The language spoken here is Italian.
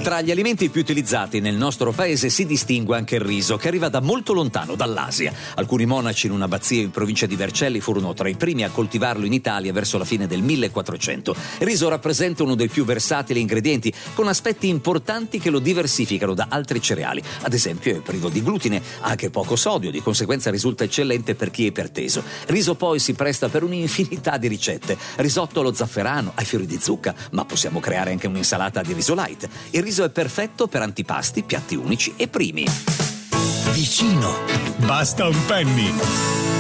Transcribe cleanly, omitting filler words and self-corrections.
Tra gli alimenti più utilizzati nel nostro paese si distingue anche il riso, che arriva da molto lontano, dall'Asia. Alcuni monaci in un abbazia in provincia di Vercelli furono tra i primi a coltivarlo in Italia verso la fine del 1400. Il riso rappresenta uno dei più versatili ingredienti, con aspetti importanti che lo diversificano da altri cereali. Ad esempio è privo di glutine, ha anche poco sodio, di conseguenza risulta eccellente per chi è iperteso. Il riso poi si presta per un'infinità di ricette: risotto allo zafferano, ai fiori di zucca, ma possiamo creare anche un'insalata di riso light. Il riso è perfetto per antipasti, piatti unici e primi. Vicino, basta un penny.